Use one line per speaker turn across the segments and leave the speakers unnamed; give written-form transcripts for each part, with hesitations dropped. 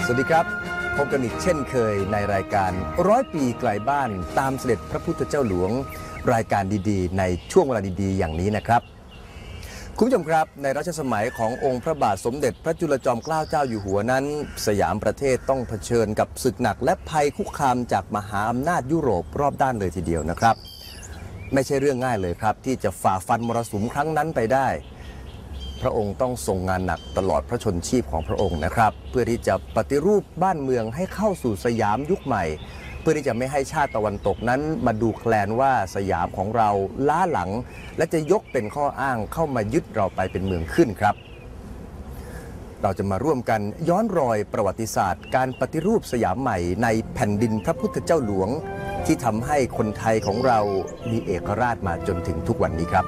สวัสดีครับพบกันอีกเช่นเคยในรายการ100 ปีไกลบ้านตามเสด็จพระพุทธเจ้าหลวงรายการดีๆในช่วงเวลาดีๆอย่างนี้นะครับคุณผู้ชมครับในรัชสมัยขององค์พระบาทสมเด็จพระจุลจอมเกล้าเจ้าอยู่หัวนั้นสยามประเทศต้องเผชิญกับศึกหนักและภัยคุกคามจากมหาอำนาจยุโรปรอบด้านเลยทีเดียวนะครับไม่ใช่เรื่องง่ายเลยครับที่จะฝ่าฟันมรสุมครั้งนั้นไปได้พระองค์ต้องทรงงานหนักตลอดพระชนชีพของพระองค์นะครับเพื่อที่จะปฏิรูปบ้านเมืองให้เข้าสู่สยามยุคใหม่เพื่อที่จะไม่ให้ชาติตะวันตกนั้นมาดูแคลนว่าสยามของเราล้าหลังและจะยกเป็นข้ออ้างเข้ามายึดเราไปเป็นเมืองขึ้นครับเราจะมาร่วมกันย้อนรอยประวัติศาสตร์การปฏิรูปสยามใหม่ในแผ่นดินพระพุทธเจ้าหลวงที่ทำให้คนไทยของเรามีเอกราชมาจนถึงทุกวันนี้ครับ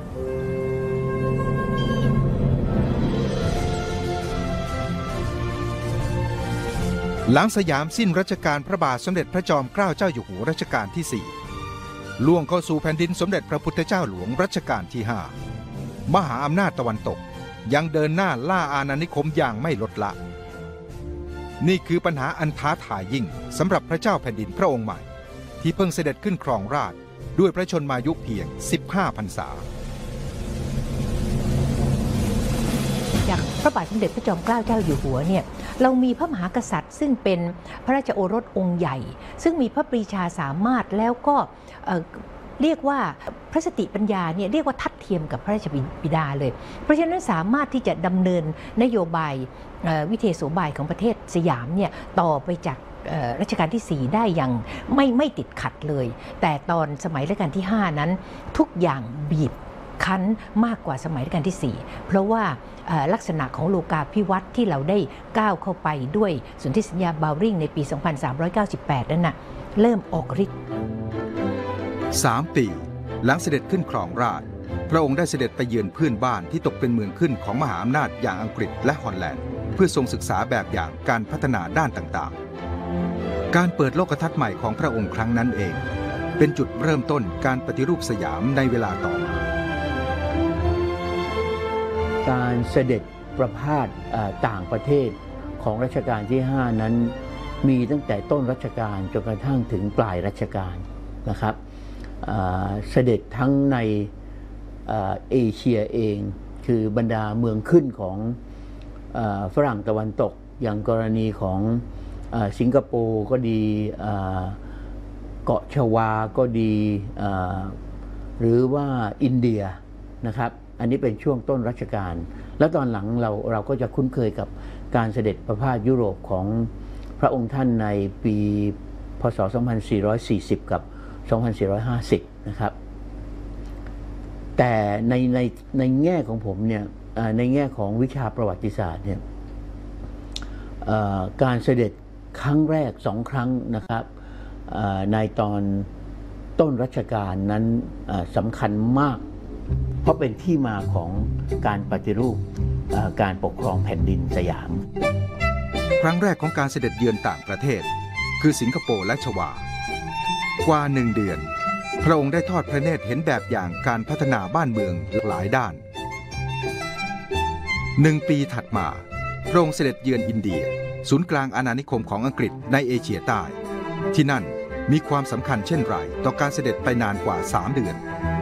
หลังสยามสิ้นรัชกาลพระบาทสมเด็จพระจอมเกล้าเจ้าอยู่หัวรัชกาลที่ 4ล่วงเข้าสู่แผ่นดินสมเด็จพระพุทธเจ้าหลวงรัชกาลที่ 5มหาอำนาจตะวันตกยังเดินหน้าล่าอาณานิคมอย่างไม่ลดละนี่คือปัญหาอันท้าทายยิ่งสำหรับพระเจ้าแผ่นดินพระองค์ใหม่ที่เพิ่งเสด็จขึ้นครองราชย์ด้วยพระชนมายุเพียง15 พรรษา
จากพระบาทสมเด็จพระจอมเกล้าเจ้าอยู่หัวเนี่ยเรามีพระมหากษัตริย์ซึ่งเป็นพระราชโอรสองค์ใหญ่ซึ่งมีพระปรีชาสามารถแล้วก็เรียกว่าพระสติปัญญาเนี่ยเรียกว่าทัดเทียมกับพระราชบิดาเลยเพราะฉะนั้นสามารถที่จะดำเนินนโยบายวิเทศโสบายของประเทศสยามเนี่ยต่อไปจากรัชกาลที่ 4ได้อย่างไม่ติดขัดเลยแต่ตอนสมัยรัชกาลที่ 5นั้นทุกอย่างบีบคั้นมากกว่าสมัยรัชกาลที่ 4เพราะว่าลักษณะของโลกาภิวัตน์ที่เราได้ก้าวเข้าไปด้วยสนธิสัญญาบาวริงในปี 2398 นั้นนะเริ่มออกฤทธิ์
3 ปีหลังเสด็จขึ้นครองราชย์พระองค์ได้เสด็จไปเยือนเพื่อนบ้านที่ตกเป็นเมืองขึ้นของมหาอำนาจอย่างอังกฤษและฮอลแลนด์เพื่อทรงศึกษาแบบอย่างการพัฒนาด้านต่างๆการเปิดโลกทัศน์ใหม่ของพระองค์ครั้งนั้นเองเป็นจุดเริ่มต้นการปฏิรูปสยามในเวลาต่อมา
การเสด็จประพาสต่างประเทศของรัชกาลที่ 5นั้นมีตั้งแต่ต้นรัชกาลจนกระทั่งถึงปลายรัชกาลนะครับเสด็จทั้งในเอเชียเองคือบรรดาเมืองขึ้นของฝรั่งตะวันตกอย่างกรณีของสิงคโปร์ก็ดีเกาะชวาก็ดีหรือว่าอินเดียนะครับอันนี้เป็นช่วงต้นรัชกาลแล้วตอนหลังเราก็จะคุ้นเคยกับการเสด็จประพาสยุโรปของพระองค์ท่านในปีพศ 2440 กับ 2450 นะครับแต่ในแง่ของผมเนี่ยในแง่ของวิชาประวัติศาสตร์เนี่ยการเสด็จครั้งแรก2 ครั้งนะครับในตอนต้นรัชกาลนั้นสำคัญมากเพราะเป็นที่มาของการปฏิรูปการปกครองแผ่นดินสยาม
ครั้งแรกของการเสด็จเยือนต่างประเทศคือสิงคโปร์และชวากว่า1 เดือนพระองค์ได้ทอดพระเนตรเห็นแบบอย่างการพัฒนาบ้านเมืองหลายด้าน1 ปีถัดมาพระองค์เสด็จเยือนอินเดียศูนย์กลางอาณานิคมของอังกฤษในเอเชียใต้ที่นั่นมีความสำคัญเช่นไรต่อการเสด็จไปนานกว่า3 เดือน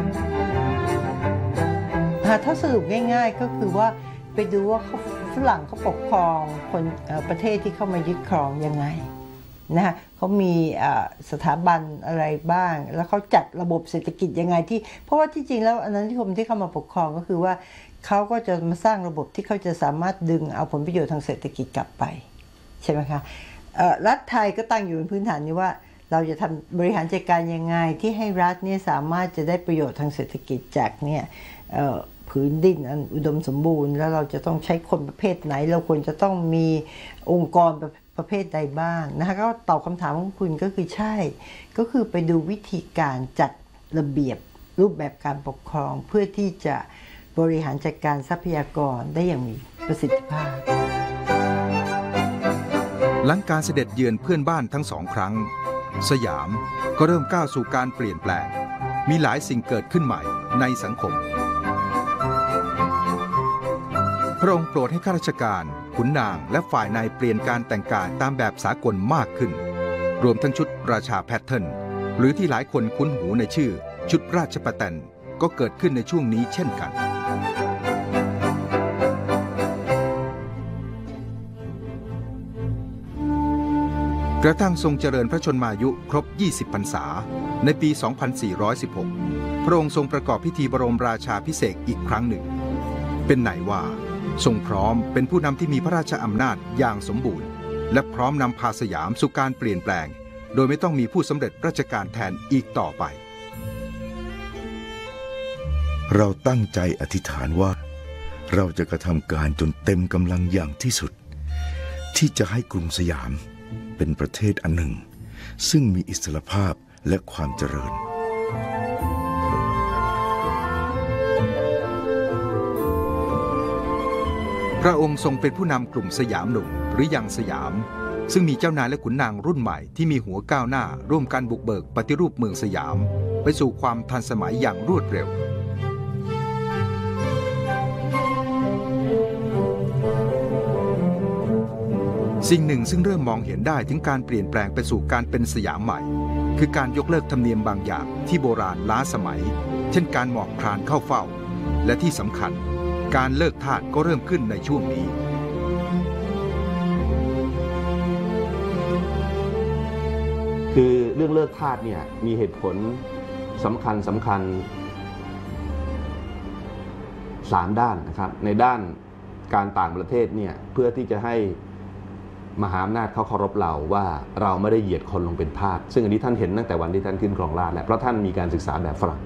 ถ้าสรุปง่ายๆก็คือว่าไปดูว่าฝรั่งเขาปกครองคนประเทศที่เข้ามายึดครองยังไงนะคะเขามีสถาบันอะไรบ้างแล้วเขาจัดระบบเศรษฐกิจยังไงที่เพราะว่าที่จริงแล้วอาณานิคมที่เข้ามาปกครองก็คือว่าเขาก็จะมาสร้างระบบที่เขาจะสามารถดึงเอาผลประโยชน์ทางเศรษฐกิจกลับไปใช่ไหมคะรัฐไทยก็ตั้งอยู่บนพื้นฐานนี้ว่าเราจะทำบริหารจัดการยังไงที่ให้รัฐเนี่ยสามารถจะได้ประโยชน์ทางเศรษฐกิจจากเนี่ยพื้นดินอันอุดมสมบูรณ์แล้วเราจะต้องใช้คนประเภทไหนเราควรจะต้องมีองค์กรประเภทใดบ้างนะคะก็ตอบคำถามของคุณก็คือใช่ก็คือไปดูวิธีการจัดระเบียบรูปแบบการปกครองเพื่อที่จะบริหารจัดการทรัพยากรได้อย่างมีประสิทธิภาพ
หลังการเสด็จเยือนเพื่อนบ้านทั้ง2 ครั้งสยามก็เริ่มก้าวสู่การเปลี่ยนแปลงมีหลายสิ่งเกิดขึ้นใหม่ในสังคมพระองค์โปรดให้ข้าราชการขุนนางและฝ่ายนายเปลี่ยนการแต่งกายตามแบบสากลมากขึ้นรวมทั้งชุดราชาแพทเทิร์นหรือที่หลายคนคุ้นหูในชื่อชุดราชประแตนก็เกิดขึ้นในช่วงนี้เช่นกันกระทั่งทรงเจริญพระชนมายุครบ 20 พรรษาในปี 2416 พระองค์ทรงประกอบพิธีบรมราชาภิเษกอีกครั้งหนึ่งเป็นไหนว่าทรงพร้อมเป็นผู้นำที่มีพระราชอำนาจอย่างสมบูรณ์และพร้อมนำพาสยามสู่การเปลี่ยนแปลงโดยไม่ต้องมีผู้สำเร็จราชการแทนอีกต่อไป
เราตั้งใจอธิษฐานว่าเราจะกระทำการจนเต็มกำลังอย่างที่สุดที่จะให้กรุงสยามเป็นประเทศอันหนึ่งซึ่งมีอิสรภาพและความเจริญ
พระองค์ทรงเป็นผู้นำกลุ่มสยามหนุ่มหรือยังสยามซึ่งมีเจ้านายและขุนนางรุ่นใหม่ที่มีหัวก้าวหน้าร่วมกันบุกเบิกปฏิรูปเมืองสยามไปสู่ความทันสมัยอย่างรวดเร็วสิ่งหนึ่งซึ่งเริ่มมองเห็นได้ถึงการเปลี่ยนแปลงไปสู่การเป็นสยามใหม่คือการยกเลิกธรรมเนียมบางอย่างที่โบราณล้าสมัยเช่นการหมอบคลานเข้าเฝ้าและที่สำคัญการเลิกทาสก็เริ่มขึ้นในช่วงนี้
คือเรื่องเลิกทาสเนี่ยมีเหตุผลสำคัญ3 ด้านนะครับในด้านการต่างประเทศเนี่ยเพื่อที่จะให้มหาอำนาจเขาเคารพเราว่าเราไม่ได้เหยียดคนลงเป็นทาสซึ่งอันนี้ท่านเห็นตั้งแต่วันที่ท่านขึ้นครองราชย์แล้วเพราะท่านมีการศึกษาแบบฝรั่ง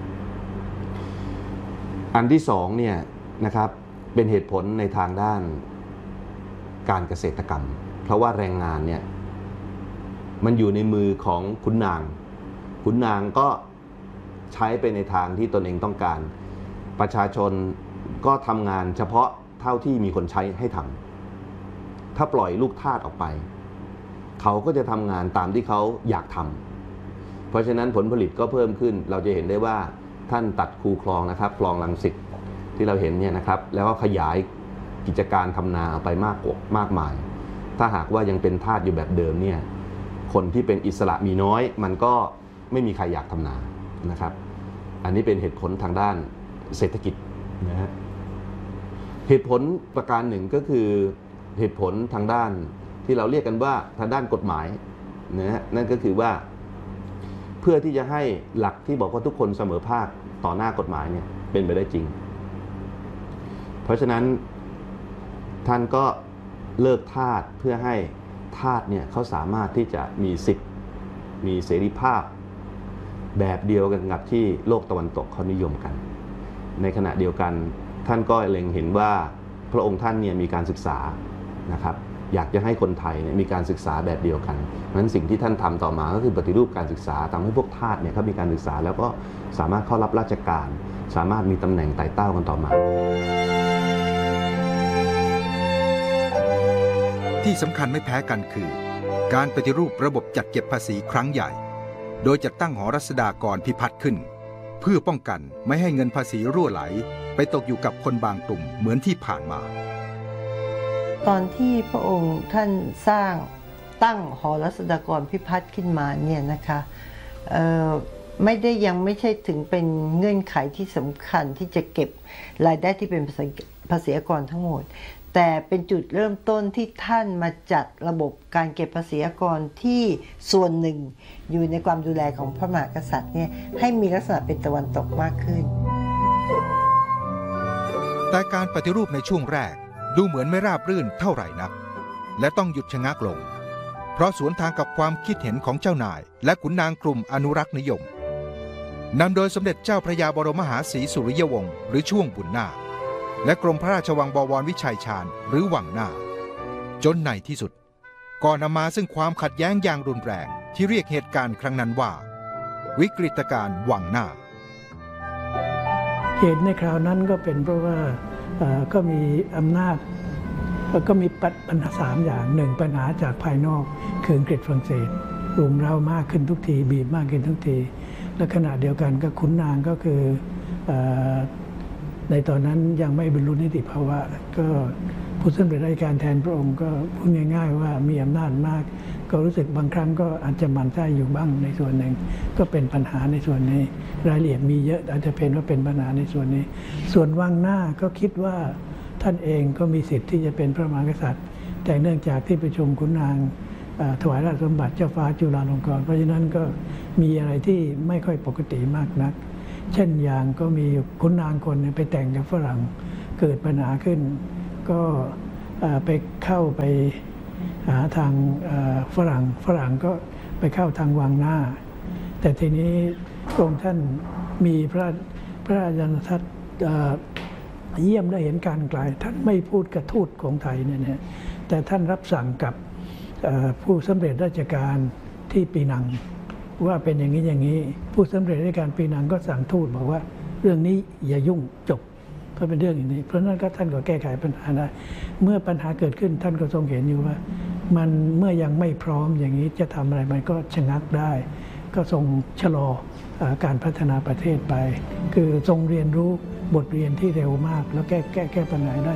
อันที่2เนี่ยนะครับเป็นเหตุผลในทางด้านการเกษตรกรรมเพราะว่าแรงงานเนี่ยมันอยู่ในมือของขุนนางก็ใช้ไปในทางที่ตนเองต้องการประชาชนก็ทำงานเฉพาะเท่าที่มีคนใช้ให้ทำถ้าปล่อยลูกทาสออกไปเขาก็จะทำงานตามที่เขาอยากทำเพราะฉะนั้นผลผลิตก็เพิ่มขึ้นเราจะเห็นได้ว่าท่านตัดคูคลองนะครับคลองรังสิตที่เราเห็นเนี่ยนะครับแล้วก็ขยายกิจการทำนาไปมากมายถ้าหากว่ายังเป็นทาสอยู่แบบเดิมเนี่ยคนที่เป็นอิสระมีน้อยมันก็ไม่มีใครอยากทำนานะครับอันนี้เป็นเหตุผลทางด้านเศรษฐกิจนะฮะเหตุผลประการหนึ่งก็คือเหตุผลทางด้านที่เราเรียกกันว่าทางด้านกฎหมายนะฮะนั่นก็คือว่าเพื่อที่จะให้หลักที่บอกว่าทุกคนเสมอภาคต่อหน้ากฎหมายเนี่ยเป็นไปได้จริงเพราะฉะนั้นท่านก็เลิกทาสเพื่อให้ทาสเนี่ยเขาสามารถที่จะมีสิทธิ์มีเสรีภาพแบบเดียวกันกับที่โลกตะวันตกเขานิยมกันในขณะเดียวกันท่านก็เล็งเห็นว่าพระองค์ท่านเนี่ยมีการศึกษานะครับอยากจะให้คนไทยเนี่ยมีการศึกษาแบบเดียวกันเพราะฉะนั้นสิ่งที่ท่านทำต่อมาก็คือปฏิรูปการศึกษาทำให้พวกทาสเนี่ยเขามีการศึกษาแล้วก็สามารถเข้ารับราชการสามารถมีตำแหน่งไต่เต้ากันต่อมา
ที่สำคัญไม่แพ้กันคือการปฏิรูประบบจัดเก็บภาษีครั้งใหญ่โดยจัดตั้งหอรัษฎากรพิพัฒน์ขึ้นเพื่อป้องกันไม่ให้เงินภาษีรั่วไหลไปตกอยู่กับคนบางกลุ่มเหมือนที่ผ่านมา
ตอนที่พระองค์ท่านตั้งหอรัษฎากรพิพัฒน์ขึ้นมาเนี่ยนะคะยังไม่ใช่ถึงเป็นเงื่อนไขที่สำคัญที่จะเก็บรายได้ที่เป็นภาษีอากรทั้งหมดแต่เป็นจุดเริ่มต้นที่ท่านมาจัดระบบการเก็บภาษีอากรที่ส่วนหนึ่งอยู่ในความดูแลของพระมหากษัตริย์เนี่ยให้มีลักษณะเป็นตะวันตกมากขึ้น
แต่การปฏิรูปในช่วงแรกดูเหมือนไม่ราบรื่นเท่าไหร่นักและต้องหยุดชะงักลงเพราะสวนทางกับความคิดเห็นของเจ้านายและขุนนางกลุ่มอนุรักษ์นิยมนำโดยสมเด็จเจ้าพระยาบรมมหาศรีสุริยวงศ์หรือช่วงบุญนาคและกรมพระราชวังบวรวิชัยชาญหรือวังหน้าจนในที่สุดก่อนนำมาซึ่งความขัดแย้งอย่างรุนแรงที่เรียกเหตุการณ์ครั้งนั้นว่าวิกฤตการณ์วังหน้า
เหตุในคราวนั้นก็เป็นเพราะว่าก็มีอำนาจก็มีปัญหา3 อย่าง1ปัญหาจากภายนอกคืออังกฤษฝรั่งเศสรุมเร้ามากขึ้นทุกทีบีบมากขึ้นทุกทีและขณะเดียวกันก็ขุนนางก็คือในตอนนั้นยังไม่บรรลุนิติภาวะก็พผู้สำเร็จราชการแทนพระองค์ก็พูดง่ายๆว่ามีอำนาจมากก็รู้สึกบางครั้งก็อาจจะหมั่นไส้อยู่บ้างในส่วนหนึ่งก็เป็นปัญหาในส่วนนี้รายละเอียดมีเยอะอาจจะเป็นว่าเป็นปัญหาในส่วนนี้ส่วนวังหน้าก็คิดว่าท่านเองก็มีสิทธิ์ที่จะเป็นพระมหากษัตริย์แต่เนื่องจากที่ประชุมขุนนางถวายราชสมบัติเจ้าฟ้าจุฬาลงกรณ์เพราะฉะนั้นก็มีอะไรที่ไม่ค่อยปกติมากนักเช่นอย่างก็มีขุนนางคนไปแต่งกับฝรั่งเกิดปัญหาขึ้นก็ไปเข้าไปหาทางฝรั่งก็ไปเข้าทางวังหน้าแต่ทีนี้พระองค์ท่านมีพระราชานุทัศน์เยี่ยมได้เห็นการไกลท่านไม่พูดกับทูตของไทยเนี่ยแต่ท่านรับสั่งกับผู้สำเร็จราชการที่ปีนังว่าเป็นอย่างนี้อย่างนี้ผู้สำเร็จราชการปีนังก็สั่งทูตบอกว่าเรื่องนี้อย่ายุ่งจบเพราะเป็นเรื่องอย่างนี้เพราะนั้นก็ท่านก็แก้ไขปัญหาได้เมื่อปัญหาเกิดขึ้นท่านก็ทรงเห็นอยู่ว่ามันเมื่อยังไม่พร้อมอย่างนี้จะทำอะไรมันก็ชะงักได้ก็ทรงชะลอการพัฒนาประเทศไปคือทรงเรียนรู้บทเรียนที่เร็วมากแล้วแก้ปัญหาได้